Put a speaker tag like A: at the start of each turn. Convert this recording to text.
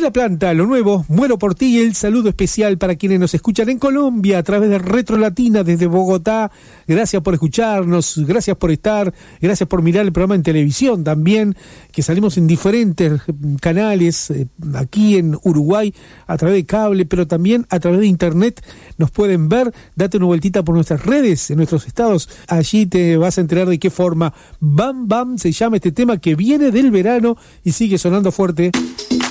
A: La Planta, lo nuevo, muero por ti, y el saludo especial para quienes nos escuchan en Colombia a través de Retro Latina desde Bogotá. Gracias por escucharnos, gracias por estar, gracias por mirar el programa en televisión también, que salimos en diferentes canales, aquí en Uruguay, a través de cable, pero también a través de internet nos pueden ver. Date una vueltita por nuestras redes, en nuestros estados, allí te vas a enterar de qué forma. Bam Bam se llama este tema que viene del verano y sigue sonando fuerte.